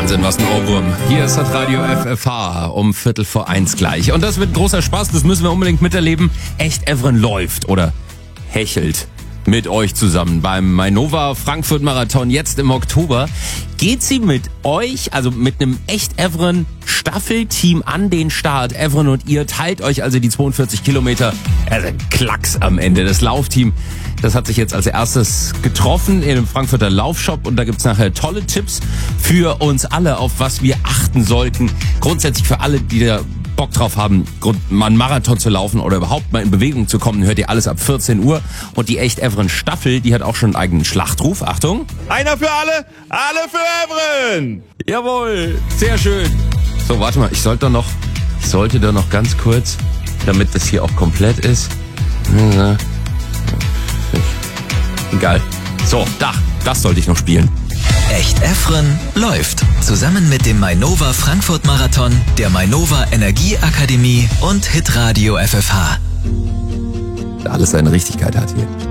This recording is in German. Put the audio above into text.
Wahnsinn, was ein Ohrwurm. Hier ist das Radio FFH um 1:15 gleich. Und das wird großer Spaß, das müssen wir unbedingt miterleben. Echt Evren läuft oder hechelt mit euch zusammen beim Mainova Frankfurt Marathon jetzt im Oktober. Geht sie mit euch, also mit einem Echt Evren Staffelteam an den Start. Evren und ihr teilt euch also die 42 Kilometer. Also ein Klacks am Ende. Das Laufteam, das hat sich jetzt als erstes getroffen in einem Frankfurter Laufshop und da gibt's nachher tolle Tipps für uns alle, auf was wir achten sollten. Grundsätzlich für alle, die da Bock drauf haben, mal einen Marathon zu laufen oder überhaupt mal in Bewegung zu kommen, hört ihr alles ab 14 Uhr. Und die Echt Evren Staffel, die hat auch schon einen eigenen Schlachtruf. Achtung. Einer für alle, alle für Evren. Jawohl, sehr schön. So, warte mal, ich sollte da noch ganz kurz, damit das hier auch komplett ist. Egal. So, das sollte ich noch spielen. Echt Evren läuft. Zusammen mit dem Mainova Frankfurt Marathon, der Mainova Energieakademie und Hitradio FFH. Alles seine Richtigkeit hat hier.